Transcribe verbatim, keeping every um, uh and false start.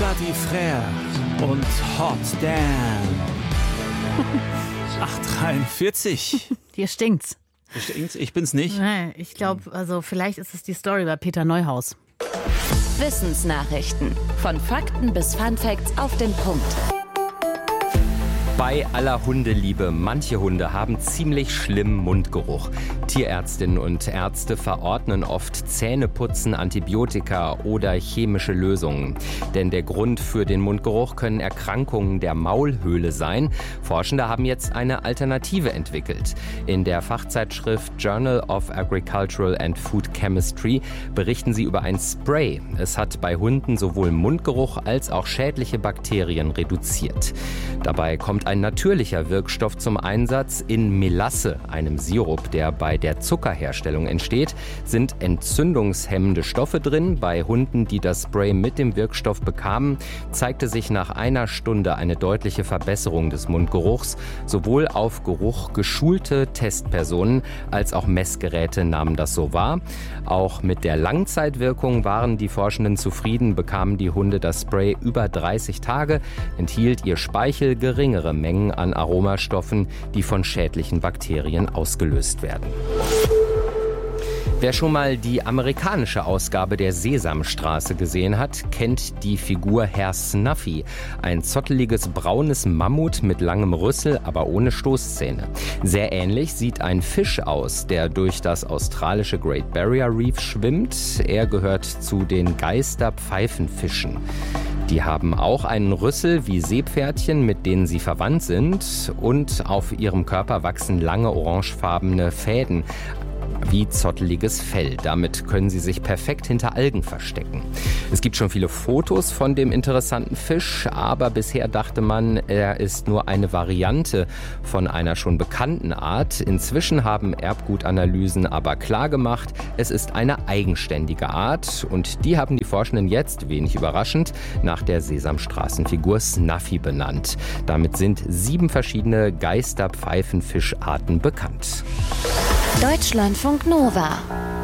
Sadi Frère und Hot Damn. acht Uhr dreiundvierzig. Dir stinkt's. Stinkt's? Ich bin's nicht. Nee, ich glaube, also vielleicht ist es die Story bei Peter Neuhaus. Wissensnachrichten. Von Fakten bis Funfacts auf den Punkt. Bei aller Hundeliebe, manche Hunde haben ziemlich schlimmen Mundgeruch. Tierärztinnen und Ärzte verordnen oft Zähneputzen, Antibiotika oder chemische Lösungen. Denn der Grund für den Mundgeruch können Erkrankungen der Maulhöhle sein. Forschende haben jetzt eine Alternative entwickelt. In der Fachzeitschrift Journal of Agricultural and Food Chemistry berichten sie über ein Spray. Es hat bei Hunden sowohl Mundgeruch als auch schädliche Bakterien reduziert. Dabei kommt ein natürlicher Wirkstoff zum Einsatz. In Melasse, einem Sirup, der bei der Zuckerherstellung entsteht, sind entzündungshemmende Stoffe drin. Bei Hunden, die das Spray mit dem Wirkstoff bekamen, zeigte sich nach einer Stunde eine deutliche Verbesserung des Mundgeruchs. Sowohl auf Geruch geschulte Testpersonen als auch Messgeräte nahmen das so wahr. Auch mit der Langzeitwirkung waren die Forschenden zufrieden, bekamen die Hunde das Spray über dreißig Tage, enthielt ihr Speichel geringere Mengen an Aromastoffen, die von schädlichen Bakterien ausgelöst werden. Wer schon mal die amerikanische Ausgabe der Sesamstraße gesehen hat, kennt die Figur Herr Snuffy. Ein zotteliges braunes Mammut mit langem Rüssel, aber ohne Stoßzähne. Sehr ähnlich sieht ein Fisch aus, der durch das australische Great Barrier Reef schwimmt. Er gehört zu den Geisterpfeifenfischen. Die haben auch einen Rüssel wie Seepferdchen, mit denen sie verwandt sind. Und auf ihrem Körper wachsen lange orangefarbene Fäden wie zotteliges Fell. Damit können sie sich perfekt hinter Algen verstecken. Es gibt schon viele Fotos von dem interessanten Fisch, aber bisher dachte man, er ist nur eine Variante von einer schon bekannten Art. Inzwischen haben Erbgutanalysen aber klargemacht, es ist eine eigenständige Art und die haben die Forschenden jetzt, wenig überraschend, nach der Sesamstraßenfigur Snuffy benannt. Damit sind sieben verschiedene Geisterpfeifenfischarten bekannt. Deutschlandfunk Nova.